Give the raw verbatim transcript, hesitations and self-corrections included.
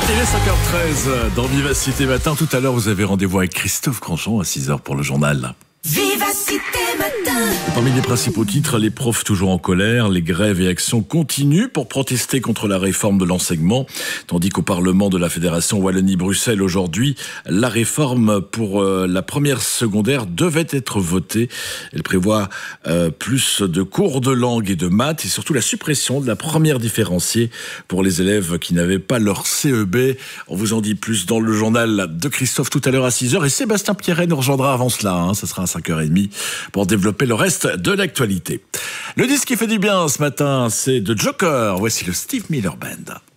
Il est cinq heures treize dans Vivacité Matin. Tout à l'heure, vous avez rendez-vous avec Christophe Cranchon à six heures pour le journal. Vivacité Matin. Et parmi les principaux titres, les profs toujours en colère, les grèves et actions continuent pour protester contre la réforme de l'enseignement, tandis qu'au Parlement de la Fédération Wallonie-Bruxelles aujourd'hui, la réforme pour euh, la première secondaire devait être votée. Elle prévoit euh, plus de cours de langue et de maths et surtout la suppression de la première différenciée pour les élèves qui n'avaient pas leur C E B. On vous en dit plus dans le journal de Christophe tout à l'heure à six heures et Sébastien Pierret nous rejoindra avant cela, hein, ça sera à cinq heures trente pour développer le reste de l'actualité. Le disque qui fait du bien ce matin, c'est de Joker. Voici le Steve Miller Band.